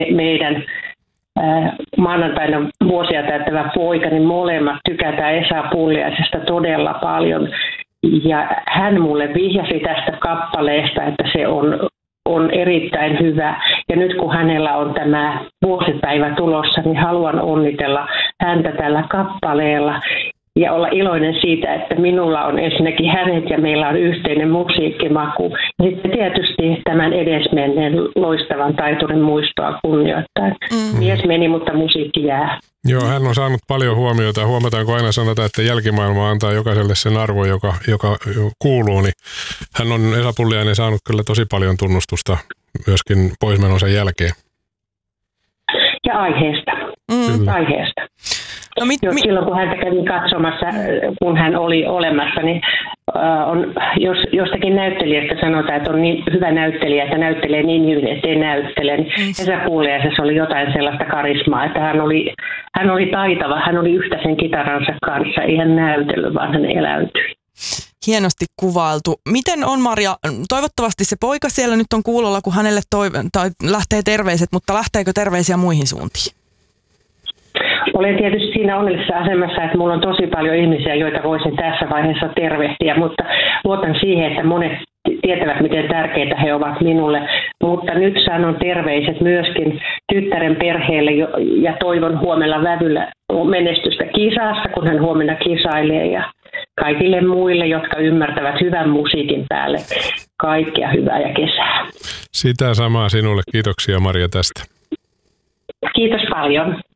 meidän maanantaina vuosia täyttävä poika, niin molemmat tykätään Esa Pulliaisesta todella paljon. Ja hän mulle vihjasi tästä kappaleesta, että se on erittäin hyvä. Ja nyt kun hänellä on tämä vuosipäivä tulossa, niin haluan onnitella häntä tällä kappaleella ja olla iloinen siitä, että minulla on ensinnäkin hänet ja meillä on yhteinen musiikkimaku. Ja sitten tietysti tämän edesmenneen loistavan taiturin muistoa kunnioittain. Mies meni, mutta musiikki jää. Joo, hän on saanut paljon huomiota. Huomataanko aina sanota, että jälkimaailma antaa jokaiselle sen arvo, joka kuuluu. Niin hän on, Esa Pulliainen, saanut kyllä tosi paljon tunnustusta myöskin poismenonsa jälkeen. Ja aiheesta. Aiheesta. No, silloin kun häntä kävin katsomassa, kun hän oli olemassa, niin jostakin näyttelijästä sanotaan, että on niin hyvä näyttelijä, että näyttelee niin hyvin, ettei näyttele. Esa Pulliaisessa oli jotain sellaista karismaa, että hän oli taitava, hän oli yhtä sen kitaransa kanssa, ei hän näytellyt, vaan hän eläytyi. Hienosti kuvailtu. Miten on, Marja, toivottavasti se poika siellä nyt on kuulolla, kun hänelle lähtee terveiset, mutta lähteekö terveisiä muihin suuntiin? Olen tietysti siinä onnellisessa asemassa, että minulla on tosi paljon ihmisiä, joita voisin tässä vaiheessa tervehtiä, mutta luotan siihen, että monet tietävät, miten tärkeitä he ovat minulle. Mutta nyt sanon terveiset myöskin tyttären perheelle ja toivon huomenna vävyllä menestystä kisassa, kun hän huomenna kisailee, ja kaikille muille, jotka ymmärtävät hyvän musiikin päälle. Kaikkea hyvää ja kesää. Sitä samaa sinulle. Kiitoksia, Marja, tästä. Kiitos paljon.